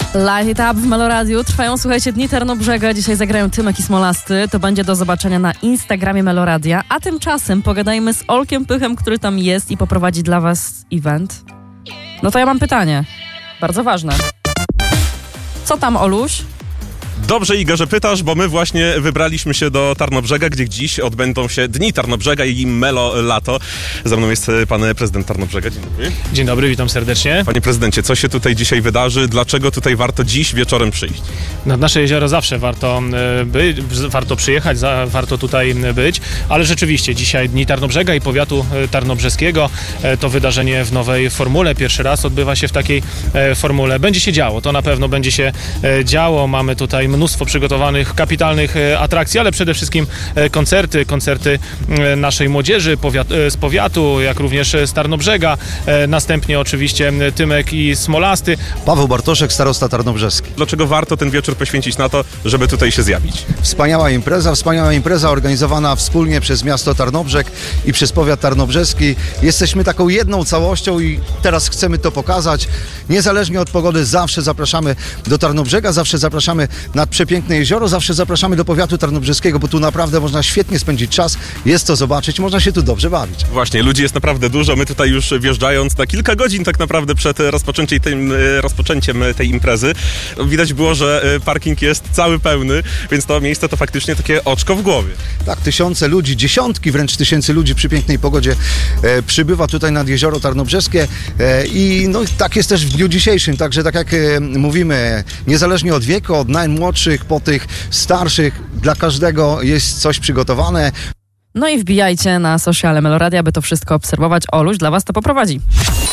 Light It Up w Meloradiu. Trwają, słuchajcie, Dni Tarnobrzega. Dzisiaj zagrają Tymek i Smolasty. To będzie do zobaczenia na Instagramie Meloradia. A tymczasem pogadajmy z Olkiem Pychem, który tam jest i poprowadzi dla was event. No to ja mam pytanie. Bardzo ważne. Co tam, Oluś? Dobrze, Igorze, pytasz, bo my właśnie wybraliśmy się do Tarnobrzega, gdzie dziś odbędą się Dni Tarnobrzega i Melo Lato. Ze mną jest pan prezydent Tarnobrzega. Dzień dobry. Dzień dobry, witam serdecznie. Panie prezydencie, co się tutaj dzisiaj wydarzy? Dlaczego tutaj warto dziś wieczorem przyjść? Nad nasze jezioro zawsze warto warto przyjechać, warto tutaj być, ale rzeczywiście dzisiaj Dni Tarnobrzega i powiatu tarnobrzeskiego to wydarzenie w nowej formule. Pierwszy raz odbywa się w takiej formule. Będzie się działo, to na pewno będzie się działo. Mamy tutaj mnóstwo przygotowanych, kapitalnych atrakcji, ale przede wszystkim koncerty naszej młodzieży z powiatu, jak również z Tarnobrzega. Następnie oczywiście Tymek i Smolasty. Paweł Bartoszek, starosta tarnobrzeski. Dlaczego warto ten wieczór poświęcić na to, żeby tutaj się zjawić? Wspaniała impreza organizowana wspólnie przez miasto Tarnobrzeg i przez powiat tarnobrzeski. Jesteśmy taką jedną całością i teraz chcemy to pokazać. Niezależnie od pogody zawsze zapraszamy do Tarnobrzega, zawsze zapraszamy nad przepiękne jezioro, zawsze zapraszamy do powiatu tarnobrzeskiego, bo tu naprawdę można świetnie spędzić czas, jest to zobaczyć, można się tu dobrze bawić. Właśnie, ludzi jest naprawdę dużo, my tutaj już wjeżdżając na kilka godzin tak naprawdę przed rozpoczęciem tej imprezy, widać było, że parking jest cały pełny, więc to miejsce to faktycznie takie oczko w głowie. Tak, tysiące ludzi, dziesiątki wręcz tysięcy ludzi przy pięknej pogodzie przybywa tutaj nad jezioro tarnobrzeskie i no, tak jest też w dniu dzisiejszym, także tak jak mówimy, niezależnie od wieku, od najmłodszych po tych starszych, dla każdego jest coś przygotowane. No i wbijajcie na sociale Meloradia, aby to wszystko obserwować. Oluś dla was to poprowadzi.